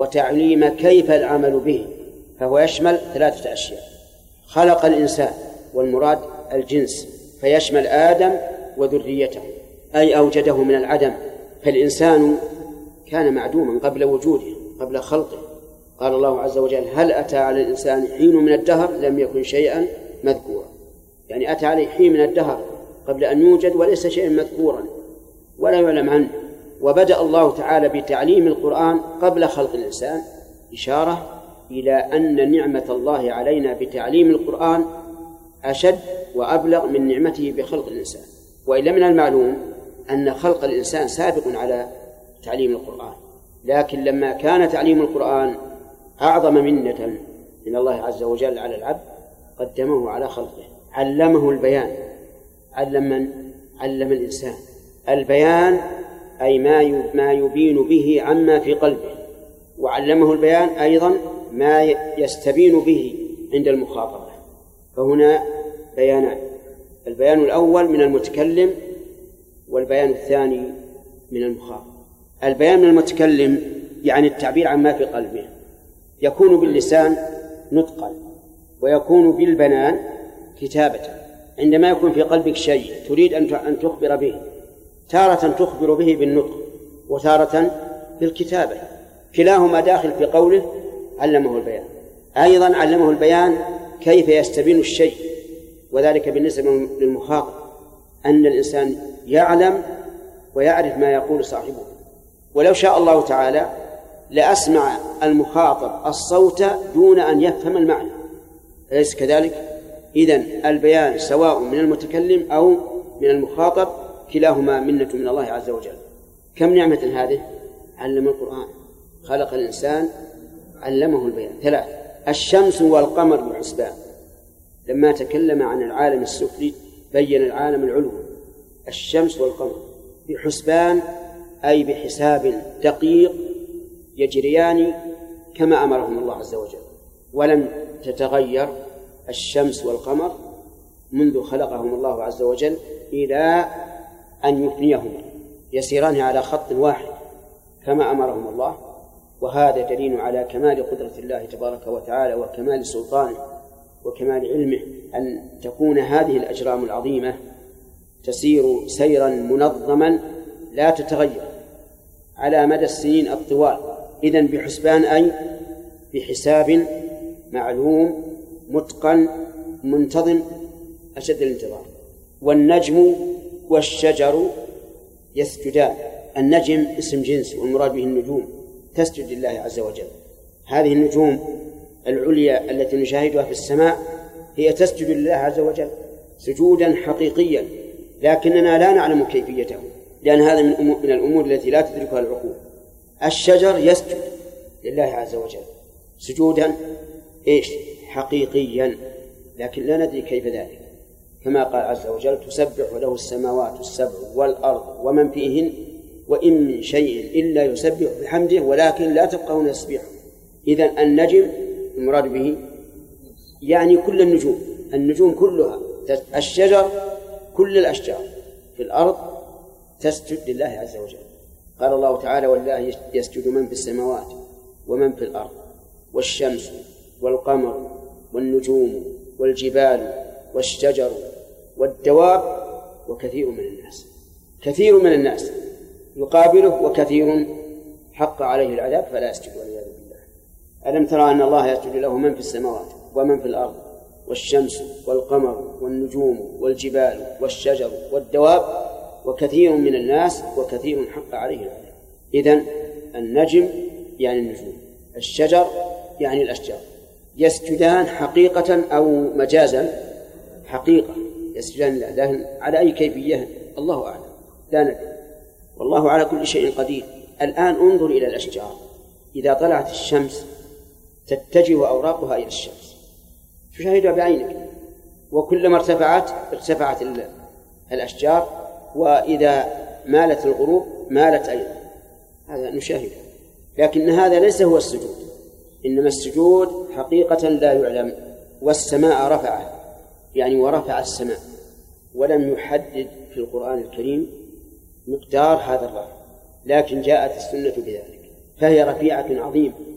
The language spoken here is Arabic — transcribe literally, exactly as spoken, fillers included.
وتعليم كيف العمل به، فهو يشمل ثلاثة أشياء: خلق الإنسان، والمراد الجنس، فيشمل آدم وذريته، أي أوجده من العدم، فالإنسان كان معدوما قبل وجوده، قبل خلقه. قال الله عز وجل: هل أتى على الإنسان حين من الدهر لم يكن شيئا مذكورا، يعني أتى عليه حين من الدهر قبل أن يوجد وليس شيئا مذكورا ولا يعلم عنه. وبدأ الله تعالى بتعليم القرآن قبل خلق الإنسان، إشارة إلى أن نعمة الله علينا بتعليم القرآن أشد وأبلغ من نعمته بخلق الإنسان. وإلا من المعلوم أن خلق الإنسان سابق على تعليم القرآن، لكن لما كان تعليم القرآن أعظم منة من الله عز وجل على العبد قدمه على خلقه، علمه البيان. علم من؟ علم الإنسان البيان، أي ما يبين به عما في قلبه، وعلمه البيان أيضا ما يستبين به عند المخاطبة. فهنا بيانان: البيان الأول من المتكلم، والبيان الثاني من المخاطب. البيان من المتكلم يعني التعبير عما في قلبه، يكون باللسان نطقا، ويكون بالبنان كتابة. عندما يكون في قلبك شيء تريد أن تخبر به، تارة تخبر به بالنطق وتارة بالكتابة، كلاهما داخل في قوله علمه البيان. أيضا علمه البيان كيف يستبين الشيء، وذلك بالنسبة للمخاطب أن الإنسان يعلم ويعرف ما يقول صاحبه. ولو شاء الله تعالى لأسمع المخاطب الصوت دون أن يفهم المعنى، أليس كذلك؟ إذن البيان سواء من المتكلم أو من المخاطب كلاهما منة من الله عز وجل. كم نعمة هذه؟ علم القرآن، خلق الإنسان، علمه البيان. ثلاث: الشمس والقمر بحسبان. لما تكلم عن العالم السفلي بين العالم العلوي. الشمس والقمر بحسبان أي بحساب دقيق يجريان كما أمرهم الله عز وجل، ولم تتغير الشمس والقمر منذ خلقهم الله عز وجل إلى أن يفنيهما، يسيران على خط واحد كما أمرهم الله. وهذا دليل على كمال قدرة الله تبارك وتعالى وكمال سلطانه وكمال علمه، أن تكون هذه الأجرام العظيمة تسير سيرا منظما لا تتغير على مدى السنين الطوال. إذن بحسبان أي بحساب معلوم متقن منتظم أشد الانتظار. والنجم والشجر يسجدان. النجم اسم جنس والمراد به النجوم، تسجد لله عز وجل. هذه النجوم العليا التي نشاهدها في السماء هي تسجد لله عز وجل سجودا حقيقيا، لكننا لا نعلم كيفيته، لأن هذا من الأمور التي لا تدركها العقول. الشجر يسجد لله عز وجل سجودا إيش؟ حقيقيا، لكن لا ندري كيف ذلك، كما قال عز وجل: تسبح له السماوات السبع والأرض ومن فيهن وإن من شيء إلا يسبح بحمده ولكن لا تفقهون تسبيحه. إذن النجم المراد به يعني كل النجوم، النجوم كلها. الشجر كل الأشجار في الأرض تسجد لله عز وجل. قال الله تعالى: ولله يسجد من في السماوات ومن في الأرض والشمس والقمر والنجوم والجبال والشجر والدواب وكثير من الناس. كثير من الناس يقابله وكثير حق عليه العذاب فلا يسجد والعياذ بالله. ألم ترى أن الله يسجد له من في السماوات ومن في الأرض والشمس والقمر والنجوم والجبال والشجر والدواب وكثير من الناس وكثير حق عليه العذاب. إذن النجم يعني النجوم، الشجر يعني الأشجار. يسجدان حقيقة أو مجازا؟ حقيقة يسجدان لله، لكن على أي كيفية الله أعلم، لا ندري، والله على كل شيء قدير. الآن انظر إلى الأشجار، إذا طلعت الشمس تتجه أوراقها إلى الشمس، تشاهدها بعينك، وكلما ارتفعت ارتفعت الأشجار، وإذا مالت الغروب مالت أيضا، هذا نشاهده. لكن هذا ليس هو السجود، إنما السجود حقيقة لا يعلم. والسماء رفعه يعني ورفع السماء، ولم يحدد في القرآن الكريم مقدار هذا الرفع، لكن جاءت السنة بذلك، فهي رفيعة عظيمة.